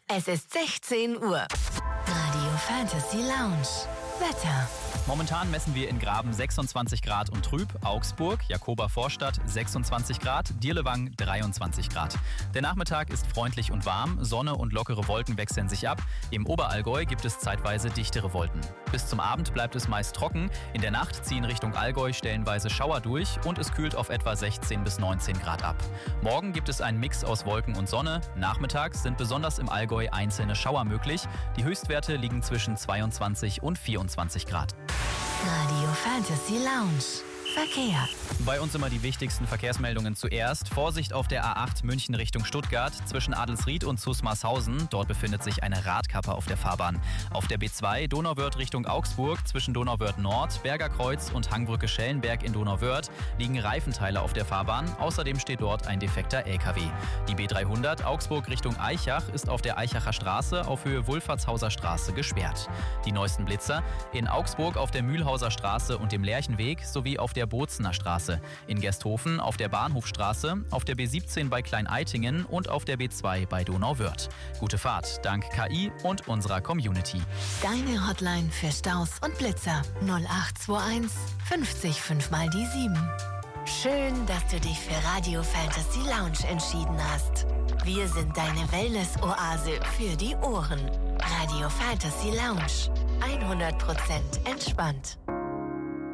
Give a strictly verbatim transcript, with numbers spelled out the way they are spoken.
Es ist sechzehn Uhr. Radio Fantasy Lounge. Wetter. Momentan messen wir in Graben sechsundzwanzig Grad und trüb, Augsburg, Jakoba-Vorstadt sechsundzwanzig Grad, Dirlewang dreiundzwanzig Grad. Der Nachmittag ist freundlich und warm, Sonne und lockere Wolken wechseln sich ab. Im Oberallgäu gibt es zeitweise dichtere Wolken. Bis zum Abend bleibt es meist trocken, in der Nacht ziehen Richtung Allgäu stellenweise Schauer durch und es kühlt auf etwa sechzehn bis neunzehn Grad ab. Morgen gibt es einen Mix aus Wolken und Sonne, nachmittags sind besonders im Allgäu einzelne Schauer möglich. Die Höchstwerte liegen zwischen zweiundzwanzig und vierundzwanzig Grad. Radio Fantasy Lounge. Verkehr. Bei uns immer die wichtigsten Verkehrsmeldungen zuerst. Vorsicht auf der A acht München Richtung Stuttgart zwischen Adelsried und Zusmarshausen. Dort befindet sich eine Radkappe auf der Fahrbahn. Auf der B zwei Donauwörth Richtung Augsburg zwischen Donauwörth Nord, Berger Kreuz und Hangbrücke Schellenberg in Donauwörth liegen Reifenteile auf der Fahrbahn. Außerdem steht dort ein defekter L K W. Die B dreihundert Augsburg Richtung Aichach ist auf der Aichacher Straße auf Höhe Wulfatshauser Straße gesperrt. Die neuesten Blitzer in Augsburg auf der Mühlhauser Straße und dem Lerchenweg sowie auf der Bozener Straße, in Gersthofen auf der Bahnhofstraße, auf der B siebzehn bei Klein-Eitingen und auf der B zwei bei Donauwörth. Gute Fahrt, dank K I und unserer Community. Deine Hotline für Staus und Blitzer null acht zwei eins fünfzig fünf mal die sieben. Schön, dass du dich für Radio Fantasy Lounge entschieden hast. Wir sind deine Wellness-Oase für die Ohren. Radio Fantasy Lounge. hundert Prozent entspannt.